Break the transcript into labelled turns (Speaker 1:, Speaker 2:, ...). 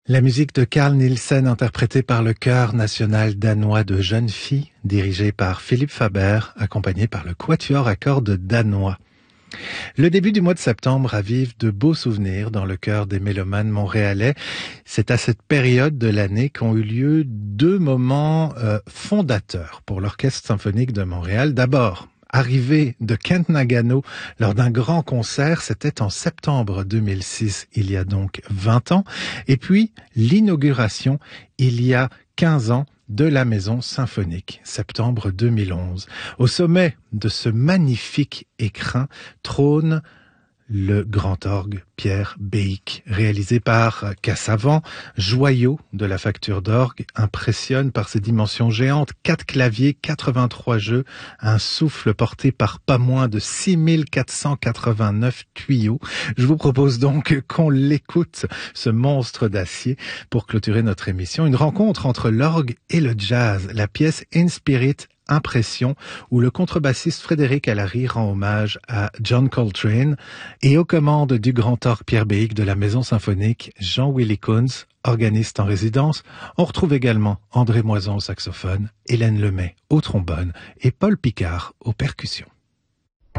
Speaker 1: La musique de Carl Nielsen interprétée par le Chœur national danois de jeunes filles, dirigé par Philippe Faber, accompagné par le Quatuor à cordes danois. Le début du mois de septembre ravive de beaux souvenirs dans le cœur des mélomanes montréalais. C'est à cette période de l'année qu'ont eu lieu deux moments fondateurs pour l'Orchestre symphonique de Montréal. D'abord, arrivée de Kent Nagano lors d'un grand concert, c'était en septembre 2006, il y a donc 20 ans. Et puis, l'inauguration, il y a 15 ans, de la Maison Symphonique, septembre 2011. Au sommet de ce magnifique écrin trône le grand orgue Pierre Béic, réalisé par Cassavant, joyau de la facture d'orgue, impressionne par ses dimensions géantes, 4 claviers, 83 jeux, un souffle porté par pas moins de 6489 tuyaux. Je vous propose donc qu'on l'écoute, ce monstre d'acier, pour clôturer notre émission. Une rencontre entre l'orgue et le jazz, la pièce In Spirit Impression, où le contrebassiste Frédéric Allary rend hommage à John Coltrane, et aux commandes du grand orgue Pierre Béic de la Maison Symphonique, Jean-Willy Kunz, organiste en résidence. On retrouve également André Moison au saxophone, Hélène Lemay au trombone et Paul Picard aux percussions.